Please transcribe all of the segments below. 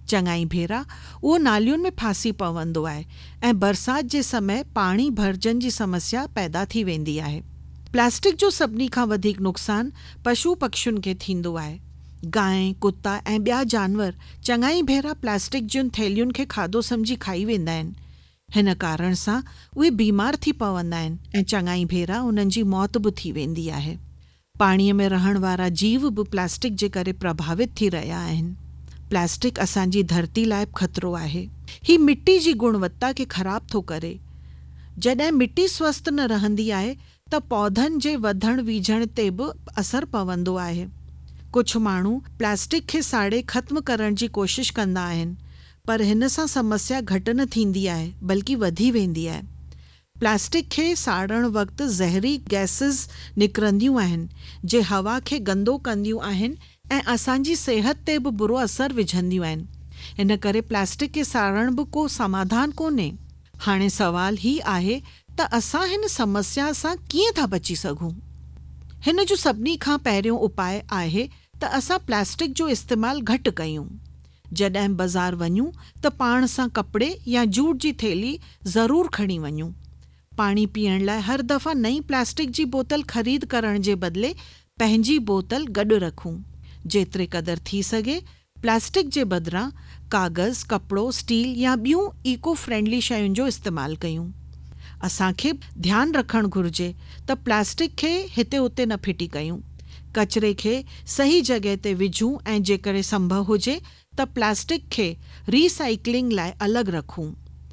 चङाई भेरा उहो नालियुनि में फासी पवंदो आहे ऐं बरसाति जे समय पाणी भरिजण जी समस्या पैदा थी वेंदी आहे। प्लास्टिक जो सभिनी खां वधीक नुक़सानु पशु पक्षियुनि खे थींदो आहे। गांइ, कुता ऐं ॿिया जानवर चङाई भेरा प्लास्टिक जूं थैलियुनि खे खाधो सम्झी खाई वेंदा आहिनि। हिन कारण सां उहे बीमार थी पवंदा आहिनि ऐं चङाई भेरा उन्हनि जी मौत बि थी वेंदी आहे। पाणीअ में रहण वारा जीव बि प्लास्टिक जे करे प्रभावित थी रहिया आहिनि। प्लास्टिक असांजी धरती लाइ ख़तरो आहे। ही मिट्टी जी गुणवत्ता खे ख़राब थो करे। जॾहिं मिट्टी स्वस्थ न रहंदी आहे त पौधनि जे वधण वीझण ते बि असरु पवंदो आहे। कुझु माण्हू प्लास्टिक खे साड़े ख़त्म करण जी कोशिश कंदा आहिनि, पर हिन सां समस्या घटि न थींदी आहे बल्कि वधी वेंदी आहे। प्लास्टिक खे साड़ण वक़्तु ज़हरी गैसिस निकिरंदियूं आहिनि जे हवा खे गंदो कंदियूं आहिनि ऐं असांजी सिहत ते बि बुरो असरु विझंदियूं आहिनि। इन करे प्लास्टिक खे साड़ण बि को समाधान कोन्हे। हाणे सवाल ही आहे त असां हिन समस्या सां कीअं था बची सघूं। हिन जो सभिनी खां पहिरियों उपाय आहे त असां प्लास्टिक जो इस्तेमालु घटि कयूं। जॾहिं बाज़ारि वञूं त पाण सां कपिड़े या जूट जी थैली ज़रूरु खणी वञूं। पाणी पीअण लाइ हर दफ़ा नई प्लास्टिक जी बोतल ख़रीद करण जे बदिले पंहिंजी बोतल गॾु रखूं। जेतिरे क़दुरु थी सघे प्लास्टिक जे बदिरां कागज़, कपिड़ो, स्टील या ॿियूं इको फ्रेंडली शयुनि जो इस्तेमालु कयूं। असांखे ध्यानु रखणु घुरिजे त प्लास्टिक खे हिते उते न फिटी कयूं। कचिरे खे सही जॻह ते विझूं ऐं जेकॾहिं संभव हुजे त प्लास्टिक खे रीसाइक्लिंग लाइ अलॻि रखूं।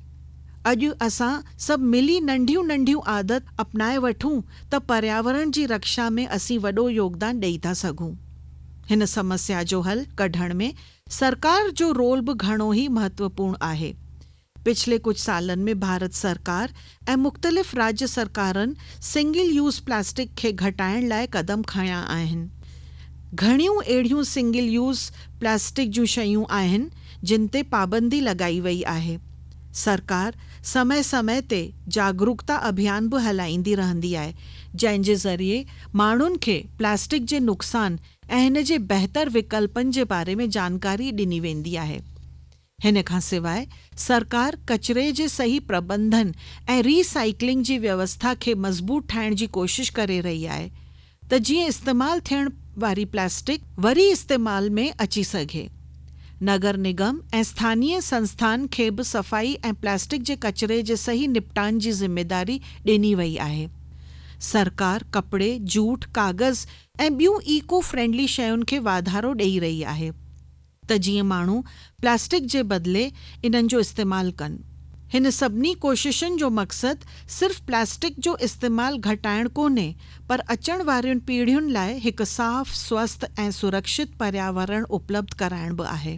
अॼु असां सभु मिली नंढियूं नंढियूं आदत अपनाए वठूं त पर्यावरण जी रक्षा में असीं वॾो योगदान ॾेई था सघूं। हिन समस्या जो हल कढण में सरकार जो रोल बि घणो ई महत्वपूर्ण आहे। पिछले कुछ सालनि में भारत सरकार ऐं मुख़्तलिफ़ राज्य सरकारनि सिंगल यूज़ प्लास्टिक खे घटाइण लाइ क़दम खयां आहिनि। घणियूं अहिड़ियूं सिंगल यूज़ प्लास्टिक जूं शयूं आहिनि जिन ते पाबंदी लॻाई वई आहे। सरकार समय समय ते जागरूकता अभियान बि हलाईंदी रहंदी आहे, जंहिंजे ज़रिए माण्हुनि खे प्लास्टिक जे नुक़सान ऐं हिन जे बहितर विकल्पनि जे बारे में जानकारी ॾिनी वेंदी आहे। हिन खां सवाइ सरकार कचिरे जे सही प्रबंधन ऐं रीसाइक्लिंग जी व्यवस्था खे मज़बूत ठाहिण जी कोशिश करे रही आहे त जीअं इस्तेमालु थियण वारी प्लास्टिक वरी इस्तेमाल में अची सघे। नगर निगम ऐं स्थानीय संस्थान खे बि सफ़ाई ऐं प्लास्टिक जे कचिरे जे सही निपटान जी ज़िम्मेदारी ॾिनी वई आहे। सरकार कपिड़े, जूट, कागज़ ऐं ॿियूं इको फ्रेंडली शयुनि खे वाधारो ॾेई रही आहे त जीअं माण्हू प्लास्टिक जे बदिले इन्हनि जो इस्तेमालु कनि। हिन सभिनी कोशिशुनि जो मक़सदु सिर्फ़ प्लास्टिक जो इस्तेमालु घटाइण कोन्हे, पर अचण वारियुनि पीढ़ियुनि लाइ हिकु साफ़, स्वस्थ ऐं सुरक्षित पर्यावरण उपलब्ध कराइण बि आहे।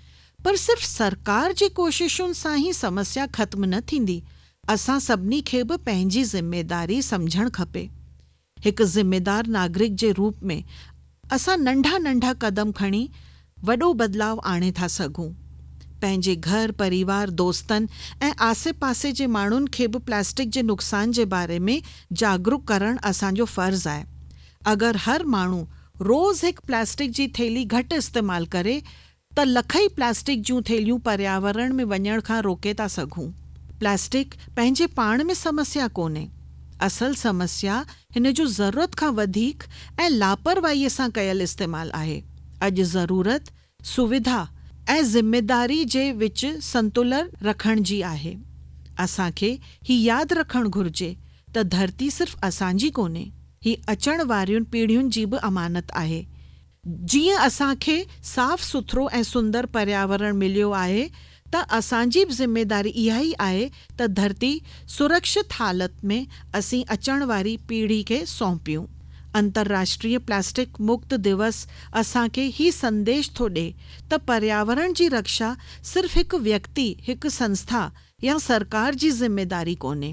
पर सिर्फ़ सरकार जी कोशिशुनि सां ई समस्या ख़त्म न थींदी। असां सभिनी खे बि पंहिंजी ज़िम्मेदारी सम्झणु खपे। हिकु ज़िम्मेदार नागरिक जे रूप में असां नंढा नंढा क़दम खणी वॾो बदिलाव आणे था सघूं। पंहिंजे घर, परिवार, दोस्तनि ऐं आसे पासे जे माण्हुनि खे बि प्लास्टिक जे नुक़सान जे बारे में जागरूक करणु असांजो फ़र्ज़ु आहे। अगरि हर माण्हू रोज़ हिकु प्लास्टिक जी थैली घटि इस्तेमालु करे त लखई प्लास्टिक जूं थैलियूं पर्यावरण में वञण खां रोके था सघूं। प्लास्टिक पंहिंजे पाण में समस्या कोन्हे। असल समस्या हिन जो ज़रूरत खां वधीक ऐं लापरवाहीअ सां कयल इस्तेमालु आहे। अॼु ज़रूरत, सुविधा ऐं ज़िम्मेदारी जे विच संतुलन रखण जी आहे। असांखे ही यादि रखणु घुरिजे त धरती सिर्फ़ असांजी कोन्हे, ही अचण वारियुनि पीढ़ियुनि जी बि अमानत आहे। जीअं असांखे साफ़ सुथरो ऐं सुंदर पर्यावरण मिलियो आहे त असांजी बि ज़िम्मेदारी इहा ई आहे त धरती सुरक्षित हालत में असीं अचण वारी पीढ़ी खे सौंपियूं। अंतर्राष्ट्रीय प्लास्टिक मुक्त दिवस असांखे ही संदेश थो ॾे त पर्यावरण जी रक्षा सिर्फ़ हिकु व्यक्ति, हिकु संस्था या सरकार जी ज़िम्मेदारी कोन्हे।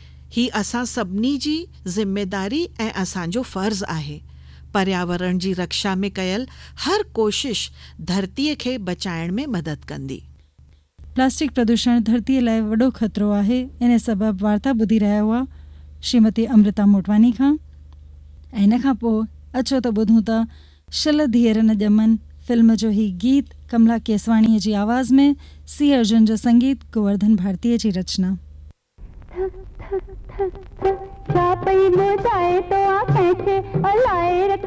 ही असां सभिनी जी ज़िम्मेदारी ऐं असांजो फ़र्ज़ु आहे। पर्यावरण जी रक्षा में कयल हर कोशिश धरतीअ खे बचाइण में मदद कंदी। प्लास्टिक प्रदूषण धरतीअ लाइ वॾो ख़तरो आहे। इन सबबि वार्ता ॿुधी रहिया हुआ श्रीमती अमृता मोटवानी खां। ऐं इन खां पोइ अचो त ॿुधूं था शल धीअर न ॼमन फिल्म जो ही गीत कमला केसवाणीअ जी आवाज़ में सी अर्जुन जो संगीत, गोवर्धन भारतीअ जी रचना। छा पई ॿुधाए तो आंखें खे हलाए